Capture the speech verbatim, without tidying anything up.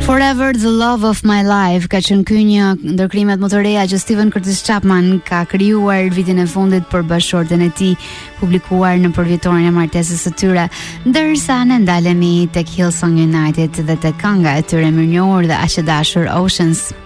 Forever the Love of My Life ka qenë ky një ndër krimet më të reja që Steven Curtis Chapman ka krijuar vitin e fundit për bashkëshorten e tij, publikuar në përvjetorin e martesës së tyre, ndërsa ne ndalemi tek Hillsong United dhe tek kënga e tyre mirënjohur dhe aq e dashur Oceans.